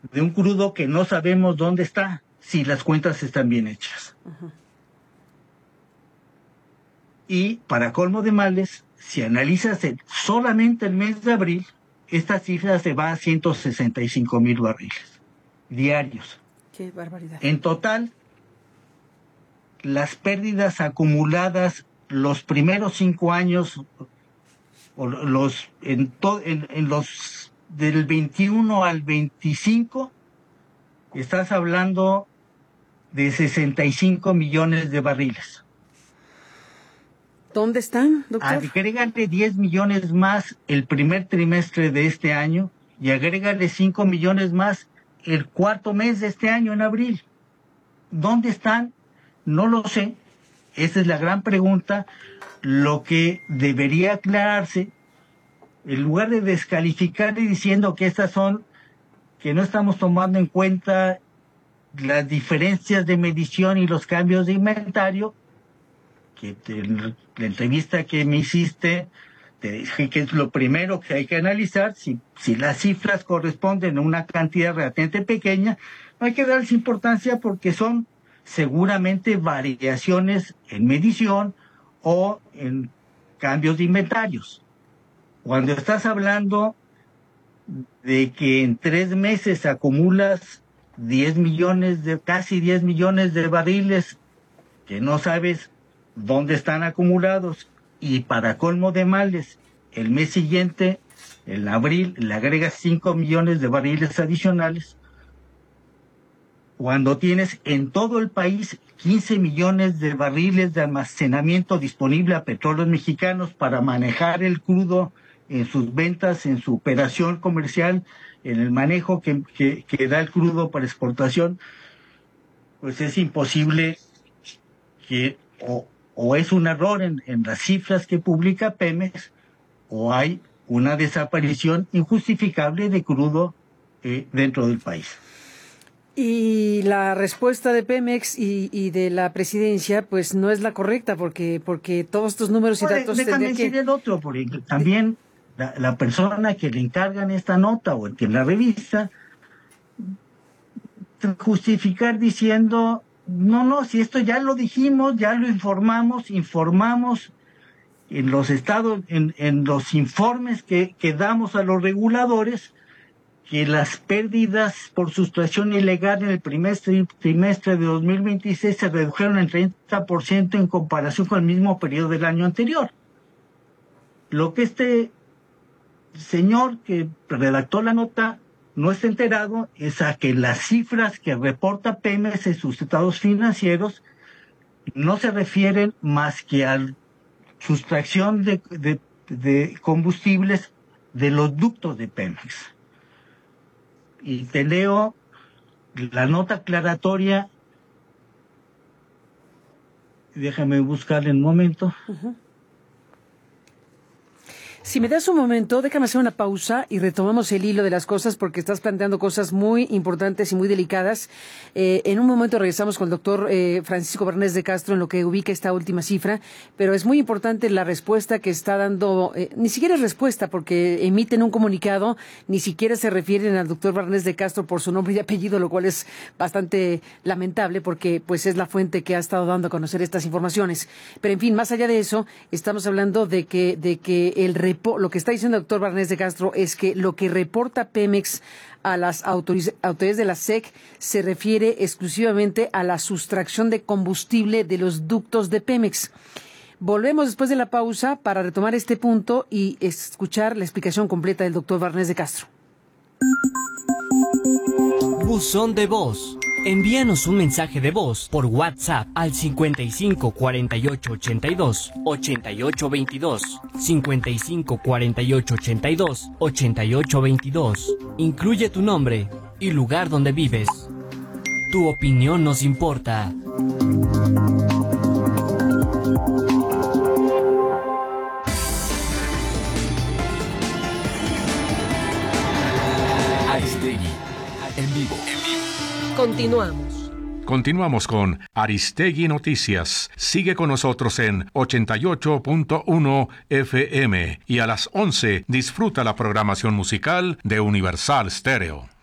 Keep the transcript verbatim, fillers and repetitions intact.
de un crudo que no sabemos dónde está, si las cuentas están bien hechas. Uh-huh. Y para colmo de males, si analizas el, solamente el mes de abril, esta cifra se va a ciento sesenta y cinco mil barriles diarios. ¡Qué barbaridad! En total, las pérdidas acumuladas los primeros cinco años, o los en, to, en, en los del veintiuno al veinticinco, estás hablando de sesenta y cinco millones de barriles. ¿Dónde están, doctor? Agrégale diez millones más el primer trimestre de este año y agrégale cinco millones más el cuarto mes de este año, en abril. ¿Dónde están? No lo sé. Esa es la gran pregunta. Lo que debería aclararse, en lugar de descalificar y diciendo que estas son, que no estamos tomando en cuenta las diferencias de medición y los cambios de inventario, que te, la entrevista que me hiciste, te dije que es lo primero que hay que analizar. Si, si las cifras corresponden a una cantidad relativamente pequeña, no hay que darles importancia porque son seguramente variaciones en medición o en cambios de inventarios. Cuando estás hablando de que en tres meses acumulas diez millones de, casi diez millones de barriles que no sabes dónde están acumulados, y para colmo de males, el mes siguiente, en abril, le agregas cinco millones de barriles adicionales, cuando tienes en todo el país quince millones de barriles de almacenamiento disponible a Petróleos Mexicanos para manejar el crudo en sus ventas, en su operación comercial, en el manejo que, que, que da el crudo para exportación, pues es imposible que o, o es un error en, en las cifras que publica Pemex, o hay una desaparición injustificable de crudo eh, dentro del país. Y la respuesta de Pemex y, y de la presidencia, pues no es la correcta, porque porque todos estos números y Bueno, datos déjame tendrían decir que... el otro, porque también la, la persona que le encargan esta nota o el que la revisa, justificar diciendo, no, no, si esto ya lo dijimos, ya lo informamos, informamos en los estados, en, en los informes que, que damos a los reguladores, que las pérdidas por sustracción ilegal en el primer trimestre de dos mil veintiséis se redujeron en treinta por ciento en comparación con el mismo periodo del año anterior. Lo que este señor que redactó la nota no está enterado es a que las cifras que reporta Pemex en sus estados financieros no se refieren más que a la sustracción de, de, de combustibles de los ductos de Pemex. Y te leo la nota aclaratoria. Déjame buscarle un momento. Uh-huh. Si me das un momento, déjame hacer una pausa y retomamos el hilo de las cosas, porque estás planteando cosas muy importantes y muy delicadas. Eh, en un momento regresamos con el doctor eh, Francisco Barnés de Castro en lo que ubica esta última cifra, pero es muy importante la respuesta que está dando, eh, ni siquiera es respuesta, porque emiten un comunicado, ni siquiera se refieren al doctor Barnés de Castro por su nombre y apellido, lo cual es bastante lamentable, porque pues es la fuente que ha estado dando a conocer estas informaciones. Pero en fin, más allá de eso, estamos hablando de que, de que el lo que está diciendo el doctor Barnés de Castro es que lo que reporta Pemex a las autoriz- autoridades de la S E C se refiere exclusivamente a la sustracción de combustible de los ductos de Pemex. Volvemos después de la pausa para retomar este punto y escuchar la explicación completa del doctor Barnés de Castro. Buzón de voz. Envíanos un mensaje de voz por WhatsApp al cincuenta y cinco cuarenta y ocho ochenta y dos ochenta y ocho veintidós, cincuenta y cinco cuarenta y ocho ochenta y dos ochenta y ocho veintidós. Incluye tu nombre y lugar donde vives. Tu opinión nos importa. Aristegui, en vivo. Continuamos. Continuamos con Aristegui Noticias. Sigue con nosotros en ochenta y ocho punto uno F M y a las once disfruta la programación musical de Universal Stereo.